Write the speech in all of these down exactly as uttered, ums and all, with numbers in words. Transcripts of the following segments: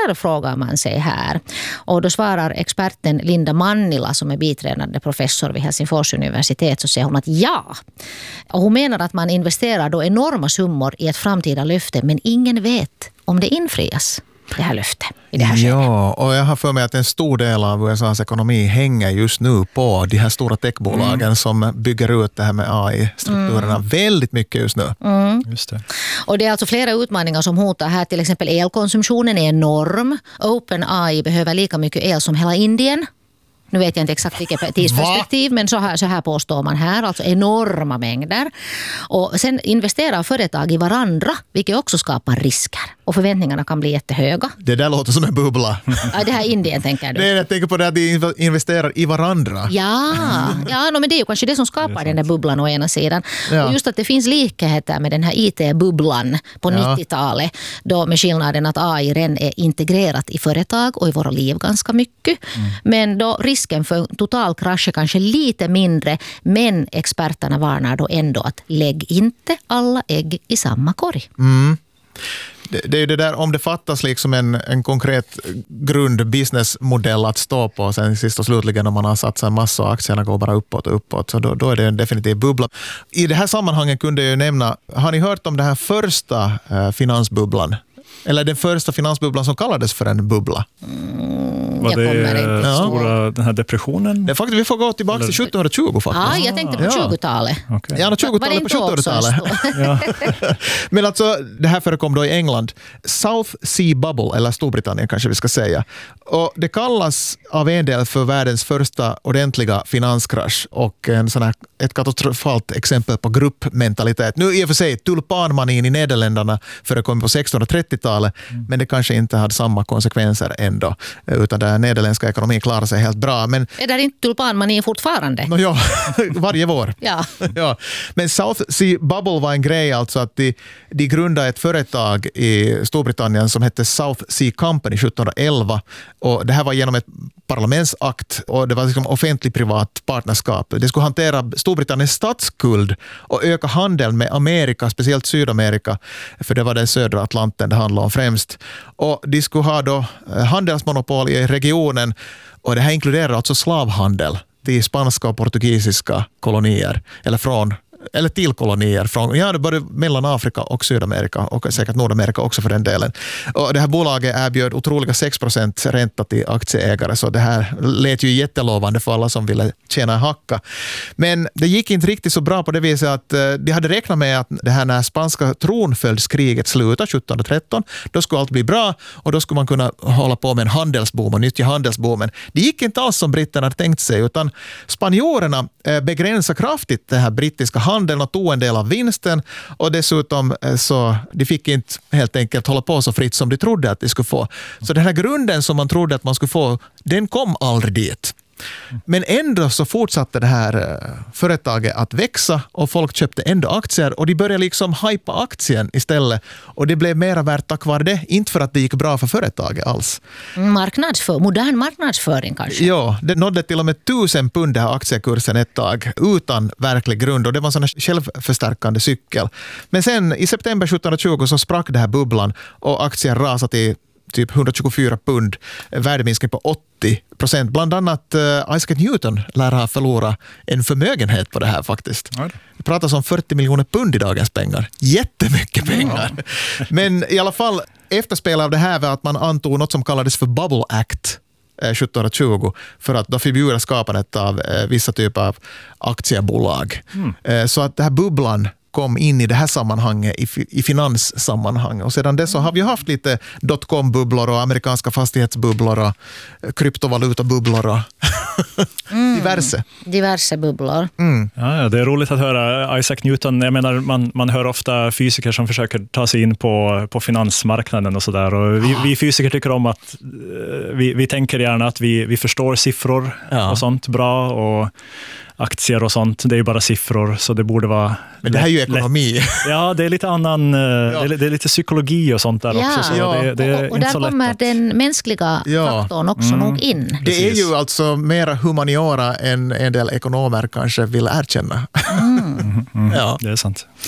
vinster, frågar man sig här. Och då svarar experten Linda Mannila som är biträdande professor vid Helsingfors universitet, så säger hon att ja. Och hon menar att man investerar då enorma summor i ett framtida löfte, men ingen vet om det infrias, det här löftet i det här skedet. Ja, och jag har för mig att en stor del av U S A:s ekonomi hänger just nu på de här stora techbolagen mm. som bygger ut det här med A I-strukturerna mm. väldigt mycket just nu. Mm. Just det. Och det är alltså flera utmaningar som hotar här, till exempel elkonsumtionen är enorm. OpenAI behöver lika mycket el som hela Indien. Nu vet jag inte exakt vilket tidsperspektiv, Va? men så här, så här påstår man här. Alltså enorma mängder. Och sen investerar företag i varandra, vilket också skapar risker. Och förväntningarna kan bli jättehöga. Det där låter som en bubbla. Ja, det här Indien tänker du. Nej, jag tänker på det att de investerar i varandra. Ja, ja no, men det är ju kanske det som skapar det den där bubblan å ena sidan. Ja. Och just att det finns likheter med den här I T-bubblan på ja. nittiotalet. Då med skillnaden att A I redan är integrerat i företag och i våra liv ganska mycket. Mm. Men då risken för total krasch är kanske lite mindre, men experterna varnar då ändå att lägg inte alla ägg i samma korg. Mm. Det, det är ju det där, om det fattas liksom en, en konkret grund businessmodell att stå på sen sist och slutligen om man har satt sig en massa och aktierna går bara uppåt och uppåt, så då, då är det en definitiv bubbla. I det här sammanhanget kunde jag ju nämna, har ni hört om den här första eh, finansbubblan? Eller den första finansbubblan som kallades för en bubbla? Mm, Var jag det inte. stora, den här depressionen? Det är faktiskt, vi får gå tillbaka till sjuttonhundratjugo faktiskt. Ja, jag tänkte på ja. tjugotalet. Okay. Ja, tjugotalet på sjuttonhundratalet. Ja. Men alltså, det här förekom då i England. South Sea Bubble, eller Storbritannien kanske vi ska säga. Och det kallas av en del för världens första ordentliga finanskrasch och en sån här, ett katastrofalt exempel på gruppmentalitet. Nu i och för sig, tulpanmanin i Nederländerna förekom på sextonhundratrettiotalet, mm. men det kanske inte hade samma konsekvenser ändå, utan den nederländska ekonomin klarar sig helt bra. Men, är det inte tulpanmani fortfarande? No, ja, varje vår. ja. ja. Men South Sea Bubble var en grej, alltså att de, de grundade ett företag i Storbritannien som hette South Sea Company sjuttonhundraelva, och det här var genom ett parlamentsakt och det var liksom offentlig-privat partnerskap. Det skulle hantera Storbritanniens statsskuld och öka handeln med Amerika, speciellt Sydamerika, för det var den södra Atlanten det handlade om främst. Och de skulle ha då handelsmonopol i regionen, och det här inkluderar alltså slavhandel till spanska och portugisiska kolonier, eller från eller till kolonier från, ja, det både mellan Afrika och Sydamerika och säkert Nordamerika också för den delen. Och det här bolaget erbjöd otroliga sex procent ränta till aktieägare, så det här lät ju jättelovande för alla som ville tjäna en hacka. Men det gick inte riktigt så bra på det viset att de hade räknat med att det här när spanska tronföljdskriget slutade sjuttonhundratretton, då skulle allt bli bra och då skulle man kunna hålla på med en handelsboom och nyttja handelsboomen. Det gick inte alls som britterna hade tänkt sig, utan spanjorerna begränsade kraftigt det här brittiska handeln och tog en del av vinsten, och dessutom så de fick inte helt enkelt hålla på så fritt som de trodde att de skulle få. Så den här grunden som man trodde att man skulle få, den kom aldrig dit. Men ändå så fortsatte det här företaget att växa och folk köpte ändå aktier och de började liksom hypa aktien istället, och det blev mera värt tack vare det, inte för att det gick bra för företaget alls. Marknadsför, modern marknadsföring kanske? Ja, det nådde till och med tusen pund här aktiekursen ett tag utan verklig grund, och det var en sån här självförstärkande cykel. Men sen i september sjuttonhundratjugo så sprack det här bubblan och aktien rasade till typ etthundratjugofyra pund, värdeminskning på åttio procent. Bland annat uh, Isaac Newton lär ha förlorat en förmögenhet på det här faktiskt. Det pratas om fyrtio miljoner pund i dagens pengar. Jättemycket pengar. Ja. Men i alla fall, efterspel av det här var att man antog något som kallades för Bubble Act sjuttonhundratjugo för att då förbjuda skapandet av eh, vissa typer av aktiebolag. Mm. Eh, så att det här bubblan kom in i det här sammanhanget, i, i finanssammanhang. Och sedan dess så har vi haft lite dotcom-bubblor och amerikanska fastighetsbubblor och kryptovalutabubblor och mm. diverse. Diverse bubblor. Mm. Ja, det är roligt att höra Isaac Newton. Jag menar, man, man hör ofta fysiker som försöker ta sig in på, på finansmarknaden och sådär. Och vi, vi fysiker tycker om att vi, vi tänker gärna att vi, vi förstår siffror ja. och sånt bra, och aktier och sånt, det är ju bara siffror, så det borde vara... Men det här är ju ekonomi. Lätt. Ja, det är lite annan, ja. det är lite psykologi och sånt där ja. också. Så ja. det, det är och, och inte där så kommer lätt att... den mänskliga ja. faktorn också mm. nog in. Det Precis. är ju alltså mera humaniora än en del ekonomer kanske vill erkänna. Mm. Mm. Mm. Ja. Det är sant.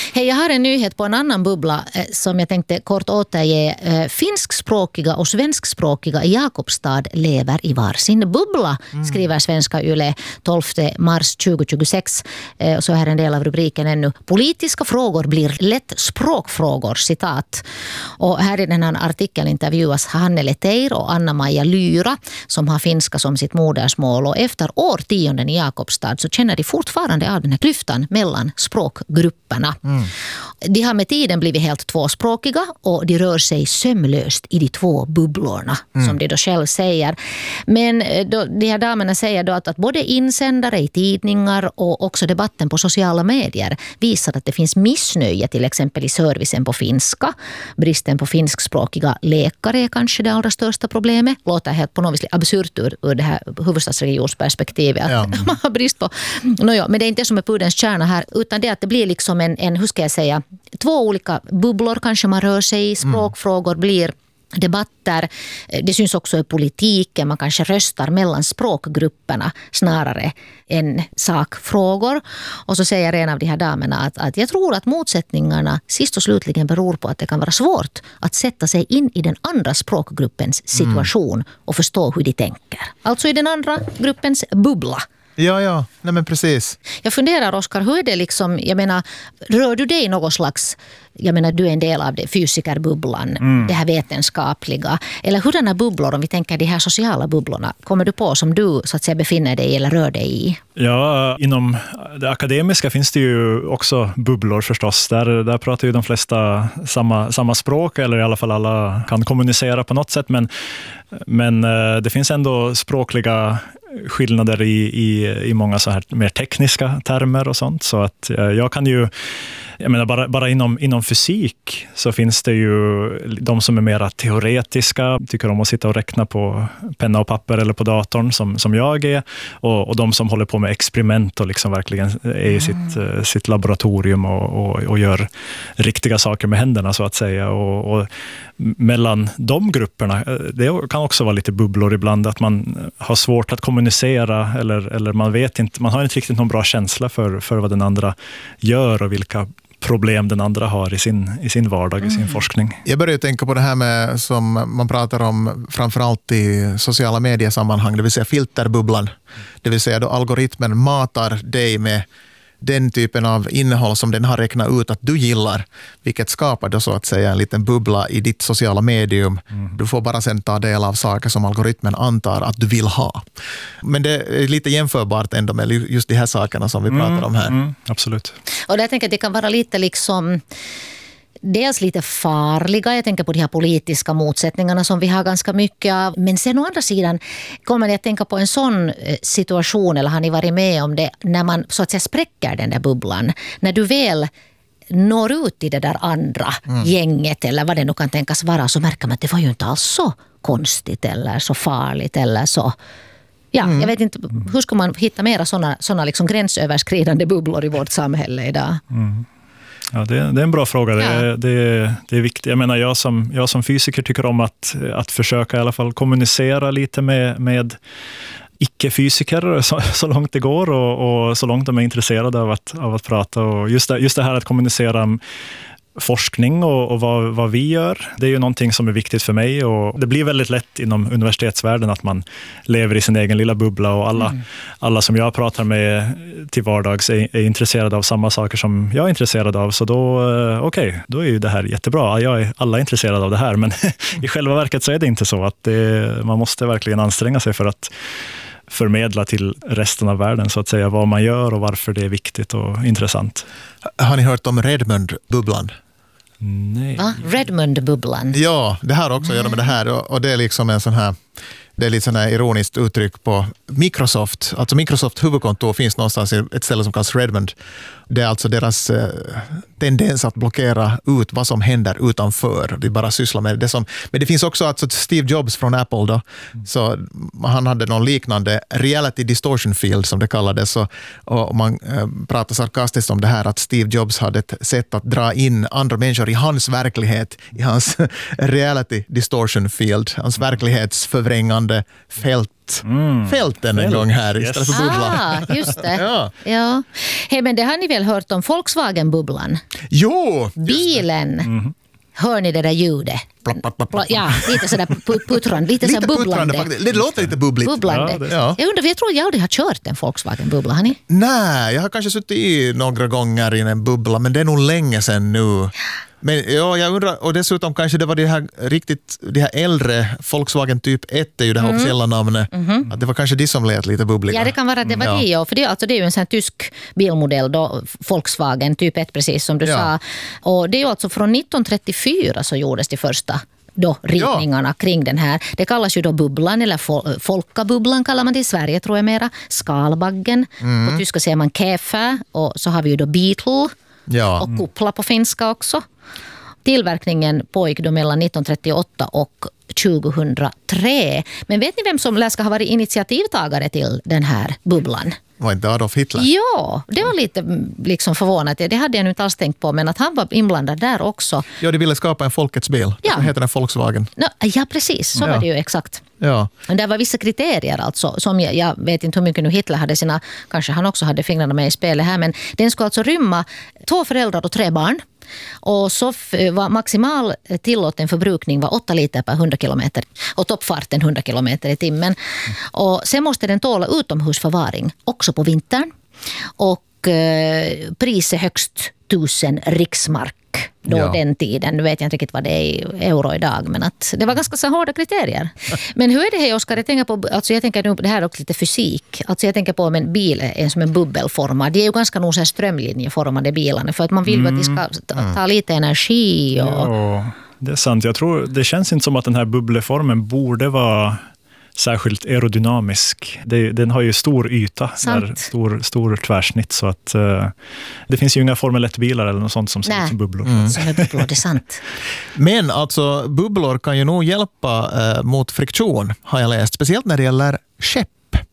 Hej, jag har en nyhet på en annan bubbla eh, som jag tänkte kort återge. Eh, finskspråkiga och svenskspråkiga i Jakobstad lever i varsin bubbla, mm. skriver Svenska Yle tolfte mars tjugohundratjugosex. Eh, och så här en del av rubriken ännu. Politiska frågor blir lätt språkfrågor, citat. Och här i den här artikeln intervjuas Hanne Leteir och Anna-Maja Lyra som har finska som sitt modersmål. Och efter årtionden i Jakobstad så känner de fortfarande av den här klyftan mellan språkgrupperna. Mm. De har med tiden blivit helt tvåspråkiga och de rör sig sömlöst i de två bubblorna, mm. som de då själv säger. Men då, de här damerna säger då att, att både insändare i tidningar och också debatten på sociala medier visar att det finns missnöje till exempel i servicen på finska. Bristen på finskspråkiga läkare är kanske det allra största problemet. Låter helt på något vis absurt ur, ur det här huvudstadsregionsperspektivet. Att ja. man har brist på... No, ja, men det är inte det som är pudelns kärna här, utan det att det blir liksom en, en, hur ska jag säga, två olika bubblor kanske man rör sig i. Språkfrågor blir debatter. Det syns också i politiken. Man kanske röstar mellan språkgrupperna snarare än sakfrågor. Och så säger en av de här damerna att, att jag tror att motsättningarna sist och slutligen beror på att det kan vara svårt att sätta sig in i den andra språkgruppens situation mm. och förstå hur de tänker. Alltså i den andra gruppens bubbla. Ja, ja. Nej, men precis. Jag funderar, Oskar, hur är det liksom, jag menar, rör du dig i något slags, jag menar, du är en del av det, fysikerbubblan, mm. det här vetenskapliga, eller hurdana bubblor, om vi tänker de här sociala bubblorna, kommer du på som du så att säga befinner dig eller rör dig i? Ja, inom det akademiska finns det ju också bubblor förstås. Där, där pratar ju de flesta samma, samma språk, eller i alla fall alla kan kommunicera på något sätt, men, men det finns ändå språkliga skillnader i, i, i många så här mer tekniska termer och sånt. Så att jag kan ju, jag menar bara, bara inom, inom fysik så finns det ju de som är mera teoretiska, tycker om att sitta och räkna på penna och papper eller på datorn som, som jag är. Och, och de som håller på med experiment och liksom verkligen är i mm. sitt, sitt laboratorium och, och, och gör riktiga saker med händerna så att säga. Och, och mellan de grupperna, det kan också vara lite bubblor ibland, att man har svårt att kommunicera eller, eller man vet inte, man har inte riktigt någon bra känsla för, för vad den andra gör och vilka problem den andra har i sin, i sin vardag, mm. i sin forskning. Jag börjar tänka på det här med, som man pratar om framförallt i sociala mediesammanhang, det vill säga filterbubblan. Det vill säga då algoritmen matar dig med den typen av innehåll som den har räknat ut att du gillar, vilket skapar då så att säga en liten bubbla i ditt sociala medium. Mm. Du får bara sen ta del av saker som algoritmen antar att du vill ha. Men det är lite jämförbart ändå med just de här sakerna som vi mm. pratar om här. Mm. Absolut. Och jag tänker att det kan vara lite liksom dels lite farliga, jag tänker på de här politiska motsättningarna som vi har ganska mycket av. Men sen å andra sidan kommer jag att tänka på en sån situation, eller har ni varit med om det, när man så att säga spräcker den där bubblan. När du väl når ut i det där andra mm. gänget eller vad det nu kan tänkas vara, så märker man att det var ju inte alls så konstigt eller så farligt eller så. Ja, mm. jag vet inte, hur ska man hitta mera såna, såna liksom gränsöverskridande bubblor i vårt samhälle idag? Mm. Ja, det, det är en bra fråga. Det, ja. det, det är viktigt. Jag menar, jag som, jag som fysiker tycker om att, att försöka i alla fall kommunicera lite med, med icke-fysiker så, så långt det går och, och så långt de är intresserade av att, av att prata. Och just det, just det här att kommunicera forskning och, och vad, vad vi gör, det är ju någonting som är viktigt för mig, och det blir väldigt lätt inom universitetsvärlden att man lever i sin egen lilla bubbla, och alla, mm. alla som jag pratar med till vardags är, är intresserade av samma saker som jag är intresserad av, så då okej, okay, då är ju det här jättebra. Jag är alla intresserade av det här, men i själva verket så är det inte så att det, man måste verkligen anstränga sig för att förmedla till resten av världen så att säga vad man gör och varför det är viktigt och intressant. Har ni hört om Redmond-bubblan? Nej. Va? Redmond-bubblan? Ja, det här också gör med det här, och, och det är liksom en sån här, det är lite sån här ironiskt uttryck på Microsoft. Alltså Microsoft huvudkontor finns någonstans i ett ställe som kallas Redmond. Det är alltså deras eh, tendens att blockera ut vad som händer utanför. De bara sysslar med det som... Men det finns också alltså Steve Jobs från Apple då. Mm. Så han hade någon liknande reality distortion field som det kallades. Och, och man eh, pratar sarkastiskt om det här att Steve Jobs hade ett sätt att dra in andra människor i hans verklighet, i hans reality distortion field, hans verklighetsförvrängning avsprängande fält. Mm. Fälten en gång här istället yes. för bubbla. Ah, just det. ja. Ja. Hey, men det har ni väl hört om Volkswagen-bubblan? Jo! Bilen. Mm. Hör ni det där ljudet? Plapp, plapp, plapp, plapp. Ja, lite sådär puttrande, lite, lite sådär bubblande. Faktiskt. Det låter lite bubbligt. Bubblande. Ja, ja. Jag undrar, jag tror jag aldrig har kört en Volkswagen-bubbla, har ni? Nej, jag har kanske suttit i några gånger i en bubbla, men det är nog länge sedan nu. Men ja, jag undrar, och dessutom kanske det var det här riktigt, det här äldre Volkswagen typ ett är ju det här mm. officiella namnet. Mm-hmm. Att det var kanske det som lät lite bubbliga. Ja, det kan vara det var mm. det, ja. För det, alltså, det är ju en sån här tysk bilmodell då, Volkswagen typ ett, precis som du ja. sa. Och det är ju alltså från nitton trettiofyra så gjordes det första då ritningarna ja. kring den här. Det kallas ju då bubblan, eller fol- folkabubblan kallar man det i Sverige tror jag mera. Skalbaggen. Mm. På tyska säger man Käfer, och så har vi ju då Beetle. Ja. Och kuppla på finska också. Tillverkningen pågick då mellan nitton trettioåtta och tjugohundratre. Men vet ni vem som lär ska ha varit initiativtagare till den här bubblan? Var inte Adolf Hitler? Ja, det var lite liksom förvånat. Det hade jag nu inte alls tänkt på, men att han var inblandad där också. Ja, de ville skapa en folkets bil. Ja. Så heter den Volkswagen. No, ja, precis. Så ja. var det ju exakt. Ja. Men det var vissa kriterier alltså. Som jag, jag vet inte hur mycket nu Hitler hade sina, kanske han också hade fingrarna med i spelet här, men den skulle alltså rymma två föräldrar och tre barn. Och så var maximal tillåten förbrukning var åtta liter per hundra kilometer och toppfarten hundra kilometer i timmen. Mm. Och sen måste den tåla utomhusförvaring också på vintern. Och eh, priset högst tusen riksmark då ja. den tiden. Nu vet jag inte riktigt vad det är i euro idag, men att det var ganska så hårda kriterier. Men hur är det här, Oskar? Jag tänker på, alltså jag tänker nu, det här är också lite fysik. Alltså jag tänker på om en bil är som en bubbelformad. Det är ju ganska nog så här strömlinjeformade bilarna, för att man vill mm. att de ska ta, ta lite energi. Och... Ja, det är sant. Jag tror, det känns inte som att den här bubbleformen borde vara särskilt aerodynamisk. Det, den har ju stor yta, där, stor, stor tvärsnitt, så att uh, det finns ju inga Formel ett-bilar eller något sånt som ser ut som bubblor. Mm. Som är bubblor, det är sant. Men alltså, bubblor kan ju nog hjälpa uh, mot friktion, har jag läst. Speciellt när det gäller skepp.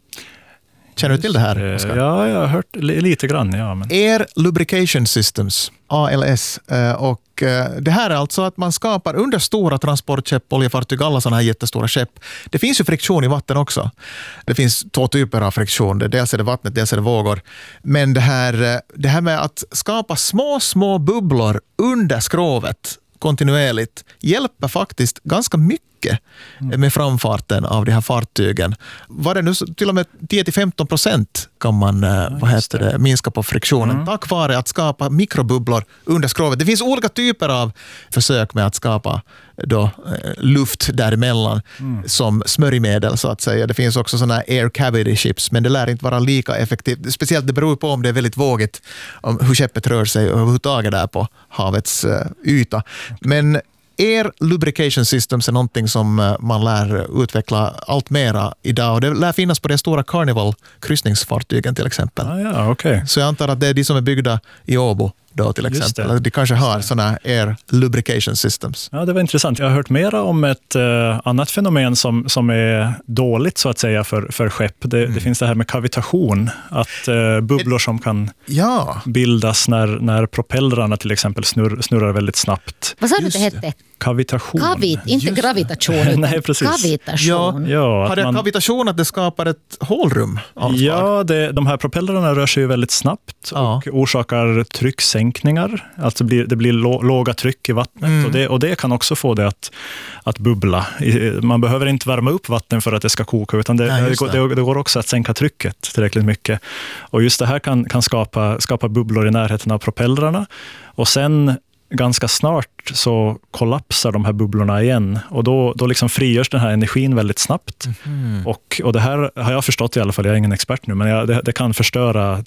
Känner du till det här, Oskar? Ja, jag har hört lite grann. Ja, men... Air Lubrication Systems, A L S. Och det här är alltså att man skapar under stora transportskepp, oljefartyg, alla sådana här jättestora skepp. Det finns ju friktion i vatten också. Det finns två typer av friktion. Dels är det vattnet, dels är det vågor. Men det här, det här med att skapa små, små bubblor under skrovet kontinuerligt hjälper faktiskt ganska mycket med framfarten av de här fartygen. Var det nu till och med tio till femton procent kan man ja, vad heter det, minska på friktionen mm. tack vare att skapa mikrobubblor under skrovet. Det finns olika typer av försök med att skapa då, luft däremellan mm. som smörjmedel så att säga. Det finns också sådana air cavity ships, men det lär inte vara lika effektivt. Speciellt det beror på om det är väldigt vågigt, om hur skeppet rör sig överhuvudtaget där på havets uh, yta. Men Air Lubrication Systems är någonting som man lär utveckla allt mera idag. Och det lär finnas på de stora Carnival-kryssningsfartygen till exempel. Ah, ja, okay. Så jag antar att det är de som är byggda i Åbo då till exempel. De kanske har sådana Air Lubrication Systems. Ja, det var intressant. Jag har hört mera om ett uh, annat fenomen som, som är dåligt så att säga för, för skepp. Det, mm. det finns det här med kavitation. Att uh, bubblor som kan ja. bildas när, när propellrarna till exempel snurr, snurrar väldigt snabbt. Vad sa du det hette? Kavitation. Kavit, inte Just gravitation. Nej, precis. Kavitation. Ja, ja, har det man... kavitation att det skapar ett hålrum? Ja, det, de här propellrarna rör sig ju väldigt snabbt ja. och orsakar trycksänkningar. Alltså blir, det blir lå, låga tryck i vattnet mm. och, det, och det kan också få det att, att bubbla. Man behöver inte värma upp vatten för att det ska koka, utan det, Nej, det, det, det går också att sänka trycket tillräckligt mycket. Och just det här kan, kan skapa, skapa bubblor i närheten av propellrarna. Och sen ganska snart så kollapsar de här bubblorna igen och då, då liksom frigörs den här energin väldigt snabbt. Mm. Och, och det här har jag förstått i alla fall, jag är ingen expert nu, men jag, det, det kan förstöra